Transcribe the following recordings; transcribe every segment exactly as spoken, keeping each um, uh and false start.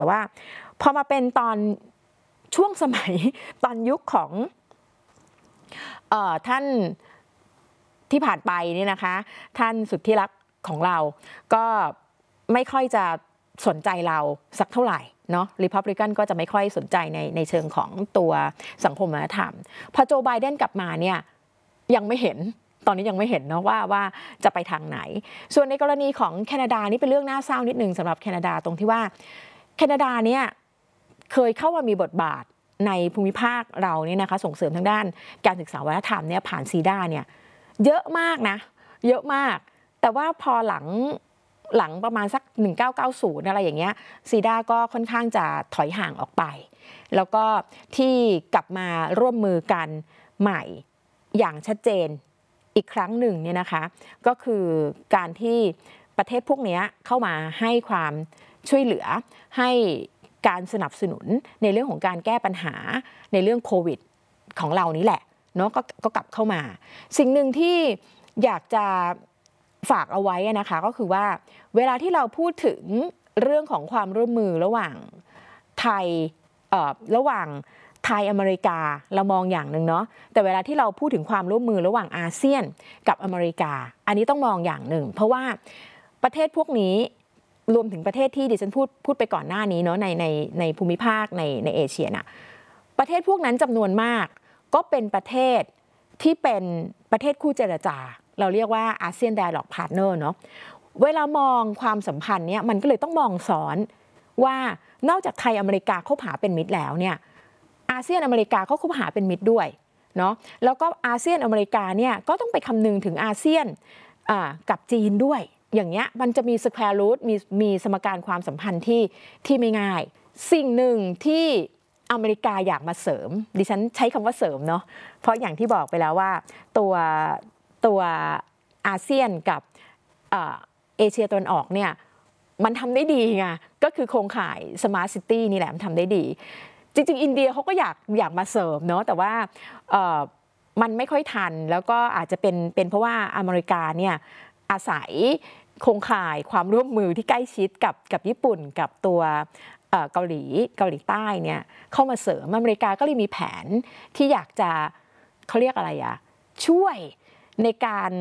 แต่ว่าพอมาเป็นตอนช่วงสมัยตอนยุคของเอ่อท่านที่ผ่านไปนี่นะคะท่านสุดที่รักของเราก็ไม่ค่อยจะสนใจเราสักเท่าไหร่เนาะรีพับลิกันก็จะไม่ค่อยสนใจในในเชิงของตัวสังคมวัฒนธรรมพอโจไบเดนกลับมาเนี่ยยังไม่เห็นตอนนี้ยังไม่เห็นเนาะว่าว่าจะไปทางไหนส่วนในกรณีของแคนาดานี่เป็นเรื่องน่าเศร้านิดนึงสำหรับแคนาดาตรงที่ว่าแคนาดาเนี่ยเคยเข้ามามีบทบาทในภูมิภาคเราเนี่ยนะคะส่งเสริมทางด้านการศึกษาวัฒนธรรมเนี่ยผ่านซีด้าเนี่ยเยอะมากนะเยอะมากแต่ว่าพอหลังหลังประมาณสักหนึ่งพันเก้าร้อยเก้าสิบอะไรอย่างเงี้ยซีด้าก็ค่อนข้างจะถอยห่างออกไปแล้วก็ที่กลับมาร่วมมือกันใหม่อย่างชัดเจนอีกครั้งหนึ่งเนี่ยนะคะก็คือการที่ประเทศพวกนี้เข้ามาให้ความช่วยเหลือให้การสนับสนุนในเรื่องของการแก้ปัญหาในเรื่องโควิดของเรานี้แหละเนาะก็ก็กลับเข้ามาสิ่งหนึ่งที่อยากจะฝากเอาไว้นะคะก็คือว่าเวลาที่เราพูดถึงเรื่องของความร่วมมือระหว่างไทยเอ่อระหว่างไทยอเมริกาเรามองอย่างหนึ่งเนาะแต่เวลาที่เราพูดถึงความร่วมมือระหว่างอาเซียนกับอเมริกาอันนี้ต้องมองอย่างหนึ่งเพราะว่าประเทศพวกนี้รวมถึงประเทศที่ดิฉันพูดพูดไปก่อนหน้านี้เนาะในในในภูมิภาคในในเอเชียน่ะประเทศพวกนั้นจำนวนมากก็เป็นประเทศที่เป็นประเทศคู่เจรจาเราเรียกว่าอาเซียน Dialogue Partner เนาะเวลามองความสัมพันธ์เนี่ยมันก็เลยต้องมองซ้อนว่านอกจากไทยอเมริกาคบหาเป็นมิตรแล้วเนี่ยอาเซียนอเมริกาเขาคบหาเป็นมิตรด้วยเนาะแล้วก็อาเซียนอเมริกาเนี่ยก็ต้องไปคำนึงถึงอาเซียนกับจีนด้วยอย่างเงี้ยมันจะมีสแควร์รูทมีมีสมการความสัมพันธ์ที่ที่ไม่ง่ายสิ่งหนึ่งที่อเมริกาอยากมาเสริมดิฉันใช้คำว่าเสริมเนาะเพราะอย่างที่บอกไปแล้วว่าตัวตัวอาเซียนกับเอเชียตะวันออกเนี่ยมันทำได้ดีไงก็คือโครงข่าย Smart City นี่แหละมันทำได้ดีจริงๆอินเดียเขาก็อยากอยากมาเสริมเนาะแต่ว่ามันไม่ค่อยทันแล้วก็อาจจะเป็นเป็นเพราะว่าอเมริกาเนี่ยอาศัยโครงข่ายความร่วมมือที่ใกล้ชิดกับกับญี่ปุ่นกับตัวเกาหลีเกาหลีใต้เนี่ยเข้ามาเสริมอเมริกาก็เลยมีแผนที่อยากจะเขาเรียกอะไรอะช่วยในการ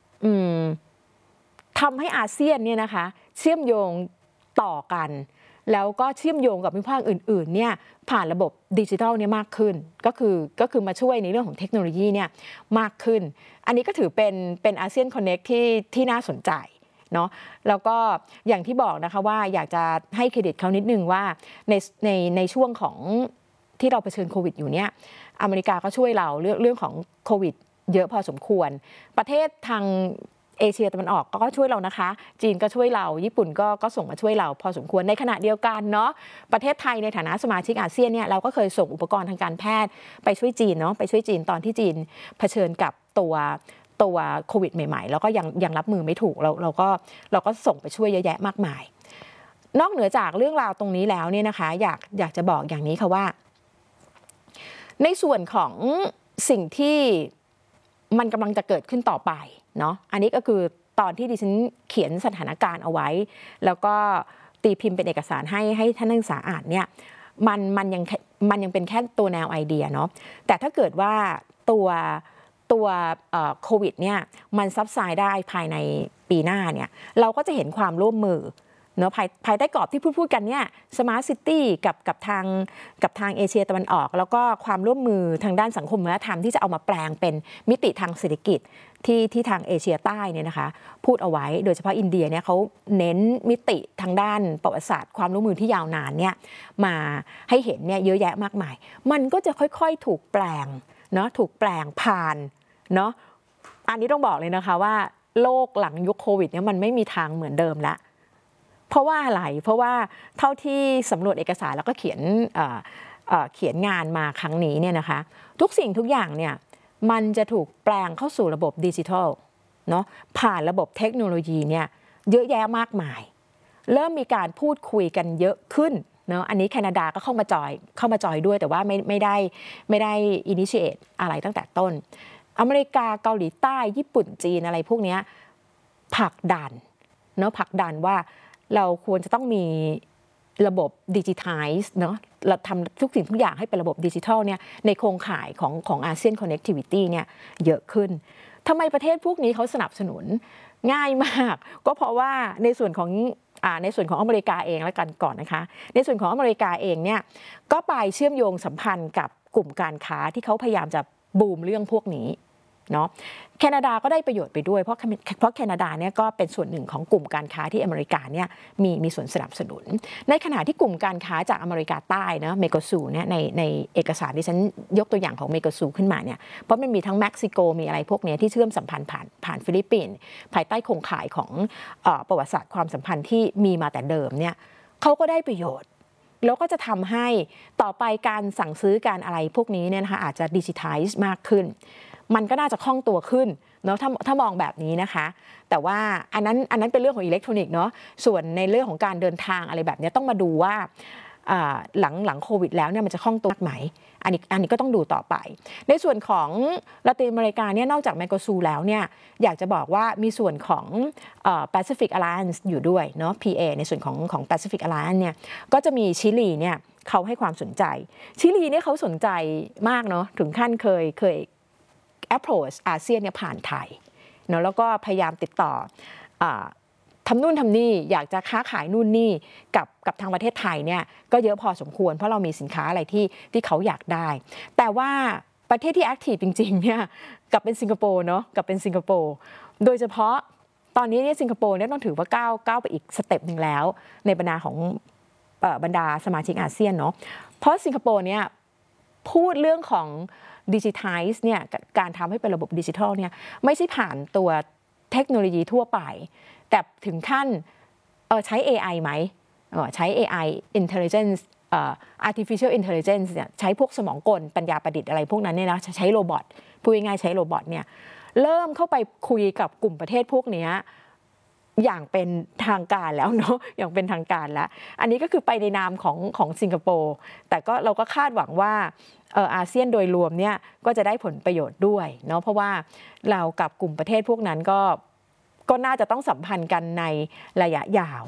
ทำให้อาเซียนเนี่ยนะคะเชื่อมโยงต่อกันแล้วก็เชื่อมโยงกับภูมิภาคอื่นๆเนี่ยผ่านระบบดิจิทัลเนี่ยมากขึ้นก็คือก็คือมาช่วยในเรื่องของเทคโนโลยีเนี่ยมากขึ้นอันนี้ก็ถือเป็นเป็นอาเซียนคอนเน็กที่ที่น่าสนใจเนาะแล้วก็อย่างที่บอกนะคะว่าอยากจะให้เครดิตเขานิดนึงว่าในในในช่วงของที่เราเผชิญโควิดอยู่เนี่ยอเมริกาก็ช่วยเราเรื่องเรื่องของโควิดเยอะพอสมควรประเทศทางเอเชียตะวันออกก็ช่วยเรานะคะจีนก็ช่วยเราญี่ปุ่นก็ก็ส่งมาช่วยเราพอสมควรในขณะเดียวกันเนาะประเทศไทยในฐานะสมาชิกอาเซียนเนี่ยเราก็เคยส่งอุปกรณ์ทางการแพทย์ไปช่วยจีนเนาะไปช่วยจีนตอนที่จีนเผชิญกับตัวตัวโควิดใหม่ๆแล้วก็ยังยังรับมือไม่ถูกเราเราก็เราก็ส่งไปช่วยเยอะแยะมากมายนอกเหนือจากเรื่องราวตรงนี้แล้วเนี่ยนะคะอยากอยากจะบอกอย่างนี้ค่ะว่าในส่วนของสิ่งที่มันกำลังจะเกิดขึ้นต่อไปเนาะอันนี้ก็คือตอนที่ดิฉันเขียนสถานการณ์เอาไว้แล้วก็ตีพิมพ์เป็นเอกสารให้ให้ท่านนักศึกษาอ่านเนี่ยมันมันยังมันยังเป็นแค่ตัวแนวไอเดียเนาะแต่ถ้าเกิดว่าตัวตัวโควิดเนี่ยมันซับไซด์ได้ภายในปีหน้าเนี่ยเราก็จะเห็นความร่วมมือเนาะภายภายใต้กรอบที่พูดพูดกันเนี่ยสมาร์ทซิตี้กับกับทางกับทางเอเชียตะวันออกแล้วก็ความร่วมมือทางด้านสังคมวัฒนธรรมที่จะเอามาแปลงเป็นมิติทางเศรษฐกิจที่ที่ทางเอเชียใต้เนี่ยนะคะพูดเอาไว้โดยเฉพาะอินเดียเนี่ยเขาเน้นมิติทางด้านประวัติศาสตร์ความร่วมมือที่ยาวนานเนี่ยมาให้เห็นเนี่ยเยอะแยะมากมายมันก็จะค่อยๆถูกแปลงเนาะถูกแปลงผ่านเนาะอันนี้ต้องบอกเลยนะคะว่าโลกหลังยุคโควิดเนี่ยมันไม่มีทางเหมือนเดิมละเพราะว่าอะไรเพราะว่าเท่าที่สำรวจเอกสารแล้วก็เขียนเขียนงานมาครั้งนี้เนี่ยนะคะทุกสิ่งทุกอย่างเนี่ยมันจะถูกแปลงเข้าสู่ระบบดิจิทัลเนาะผ่านระบบเทคโนโลยีเนี่ยเยอะแยะมากมายเริ่มมีการพูดคุยกันเยอะขึ้นเนาะอันนี้แคนาดาก็เข้ามาจอยเข้ามาจอยด้วยแต่ว่าไม่ไม่ได้ไม่ได้ initiate อะไรตั้งแต่ต้นอเมริกาเกาหลีใต้ญี่ปุ่นจีนอะไรพวกนี้ผลักดันเนาะผลักดันว่าเราควรจะต้องมีระบบดิจิทัลเนาะเราทำทุกสิ่งทุกอย่างให้เป็นระบบดิจิทัลเนี่ยในโครงข่ายของของอาเซียน Connectivity เนี่ยเยอะขึ้นทำไมประเทศพวกนี้เขาสนับสนุนง่ายมากก็เพราะว่าในส่วนของในส่วนของอเมริกาเองแล้วกันก่อนนะคะในส่วนของอเมริกาเองเนี่ยก็ไปเชื่อมโยงสัมพันธ์กับกลุ่มการค้าที่เขาพยายามจะบูมเรื่องพวกนี้เนาะแคนาดาก็ได้ประโยชน์ไปด้วยเพราะเพราะแคนาดาเนี่ยก็เป็นส่วนหนึ่งของกลุ่มการค้าที่อเมริกาเนี่ยมีมีส่วนสนับสนุนในขณะที่กลุ่มการค้าจากอเมริกาใต้นะเมโกซูเนี่ยในในเอกสารที่ฉันยกตัวอย่างของเมโกซูขึ้นมาเนี่ยเพราะมันมีทั้งเม็กซิโกมีอะไรพวกนี้ที่เชื่อมสัมพันธ์ผ่านผ่านฟิลิปปินส์ภายใต้โครงข่ายของเอ่อประวัติศาสตร์ความสัมพันธ์ที่มีมาแต่เดิมเนี่ยเขาก็ได้ประโยชน์แล้วก็จะทำให้ต่อไปการสั่งซื้อการอะไรพวกนี้เนี่ยนะคะอาจจะดิจิทัลมากขึ้นมันก็น่าจะคล่องตัวขึ้นเนาะถ้าถ้ามองแบบนี้นะคะแต่ว่าอันนั้นอันนั้นเป็นเรื่องของอิเล็กทรอนิกส์เนาะส่วนในเรื่องของการเดินทางอะไรแบบนี้ต้องมาดูว่าหลังหลังโควิดแล้วเนี่ยมันจะคล่องตัวไหมอันนี้อันนี้ก็ต้องดูต่อไปในส่วนของลาตินอเมริกาเนี่ยนอกจากเมโกซูแล้วเนี่ยอยากจะบอกว่ามีส่วนของ Pacific Alliance อยู่ด้วยเนาะ พี เอ ในส่วนของของ Pacific Alliance เนี่ยก็จะมีชิลีเนี่ยเขาให้ความสนใจชิลีเนี่ยเขาสนใจมากเนาะถึงขั้นเคยเคยapproach อาเซียนเนี่ยผ่านไทยเนาะแล้วก็พยายามติดต่อทำนู่นทำนี่อยากจะค้าขายนู่นนี่กับกับทางประเทศไทยเนี่ยก็เยอะพอสมควรเพราะเรามีสินค้าอะไรที่ที่เขาอยากได้แต่ว่าประเทศที่แอคทีฟจริงๆเนี่ยกลับเป็นสิงคโปร์เนาะกลับเป็นสิงคโปร์โดยเฉพาะตอนนี้เนี่ยสิงคโปร์เนี่ยต้องถือว่าก้าวก้าวไปอีกสเต็ปหนึ่งแล้วในบรรดาของบรรดาสมาชิกอาเซียนเนาะเพราะสิงคโปร์เนี่ยพูดเรื่องของดิจิทัลเนี่ยการทำให้เป็นระบบดิจิทัลเนี่ยไม่ใช่ผ่านตัวเทคโนโลยีทั่วไปแต่ถึงขั้นใช้ เอ ไอ ไหมใช้ เอ ไอ intelligence artificial intelligence เนี่ยใช้พวกสมองกลปัญญาประดิษฐ์อะไรพวกนั้นเนี่ยนะใช้โรบอทพูดง่ายๆใช้โรบอทเนี่ยเริ่มเข้าไปคุยกับกลุ่มประเทศพวกนี้อย่างเป็นทางการแล้วเนาะอย่างเป็นทางการแล้วอันนี้ก็คือไปในนามของของสิงคโปร์แต่ก็เราก็คาดหวังว่าเอออาเซียนโดยรวมเนี่ยก็จะได้ผลประโยชน์ด้วยเนาะเพราะว่าเรากับกลุ่มประเทศพวกนั้นก็ก็น่าจะต้องสัมพันธ์กันในระยะยาว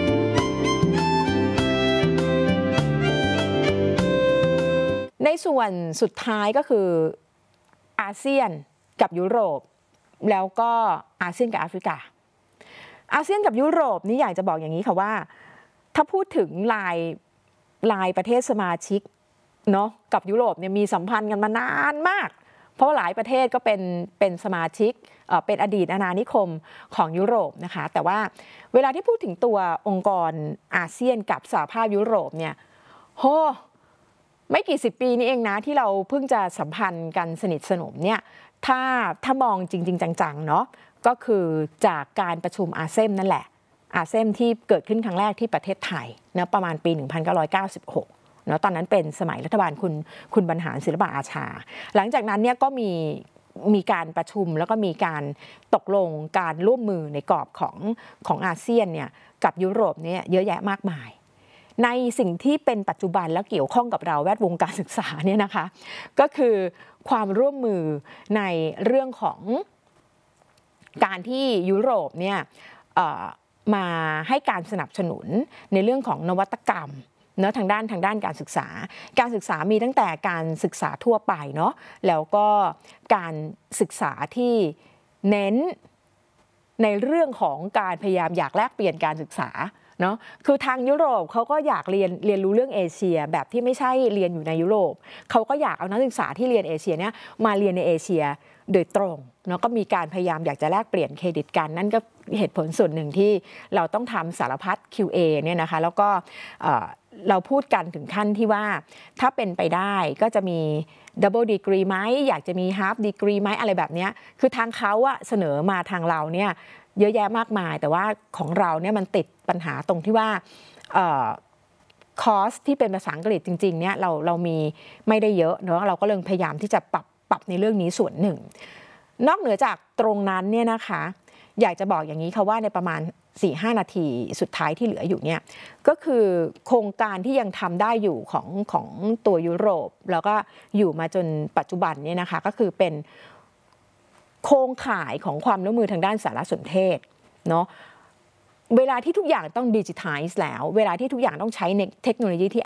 ในส่วนสุดท้ายก็คืออาเซียนกับยุโรปแล้วก็อาเซียนกับแอฟริกาอาเซียนกับยุโรปนี่อยากจะบอกอย่างนี้ค่ะว่าถ้าพูดถึงลายลายประเทศสมาชิกเนาะกับยุโรปเนี่ยมีสัมพันธ์กันมานานมากเพราะหลายประเทศก็เป็นเป็นสมาชิกเอ่อเป็นอดีตอาณานิคมของยุโรปนะคะแต่ว่าเวลาที่พูดถึงตัวองค์กรอาเซียนกับสหภาพยุโรปเนี่ยโหไม่กี่สิบปีนี้เองนะที่เราเพิ่งจะสัมพันธ์กันสนิทสนมเนี่ยถ้าถ้ามองจริงๆจังๆเนาะก็คือจากการประชุมอาเซียนนั่นแหละอาเซียนที่เกิดขึ้นครั้งแรกที่ประเทศไทยนะประมาณปีหนึ่งพันเก้าร้อยเก้าสิบหกเนาะตอนนั้นเป็นสมัยรัฐบาลคุณคุณบรรหารศิลปอาชาหลังจากนั้นเนี่ยก็มีมีการประชุมแล้วก็มีการตกลงการร่วมมือในกรอบของของอาเซียนเนี่ยกับยุโรปเนี่ยเยอะแยะมากมายในสิ่งที่เป็นปัจจุบันแล้วเกี่ยวข้องกับเราแวดวงการศึกษาเนี่ยนะคะก็คือความร่วมมือในเรื่องของการที่ยุโรปเนี่ยมาให้การสนับสนุนในเรื่องของนวัตกรรมเนาะทางด้านทางด้านการศึกษาการศึกษามีตั้งแต่การศึกษาทั่วไปเนาะแล้วก็การศึกษาที่เน้นในเรื่องของการพยายามอยากแลกเปลี่ยนการศึกษาเนาะคือทางยุโรปเขาก็อยากเรียนเรียนรู้เรื่องเอเชียแบบที่ไม่ใช่เรียนอยู่ในยุโรปเขาก็อยากเอานักศึกษาที่เรียนเอเชียเนี่ยมาเรียนในเอเชียโดยตรงเนาะก็มีการพยายามอยากจะแลกเปลี่ยนเครดิตกันนั่นก็เหตุผลส่วนหนึ่งที่เราต้องทำสารพัด คิว เอ เนี่ยนะคะแล้วก็เราพูดกันถึงขั้นที่ว่าถ้าเป็นไปได้ก็จะมี double degree ไหมอยากจะมี half degree ไหมอะไรแบบนี้คือทางเขาอะเสนอมาทางเราเนี่ยเยอะแยะมากมายแต่ว่าของเราเนี่ยมันติดปัญหาตรงที่ว่าคอร์สที่เป็นภาษาอังกฤษจริงๆเนี่ยเราเรามีไม่ได้เยอะเนาะเราก็เลยพยายามที่จะปรับปรับในเรื่องนี้ส่วนหนึ่งนอกเหนือจากตรงนั้นเนี่ยนะคะอยากจะบอกอย่างนี้ค่ะว่าในประมาณ สี่ห้า นาทีสุดท้ายที่เหลืออยู่เนี่ยก็คือโครงการที่ยังทำได้อยู่ของของตัวยุโรปแล้วก็อยู่มาจนปัจจุบันเนี่ยนะคะก็คือเป็นโครงข่ายของความร่วมมือทางด้านสารสนเทศเนาะเวลาที่ทุกอย่างต้องดิจิทัลแล้วเวลาที่ทุกอย่างต้องใช้เทคโนโลยีที่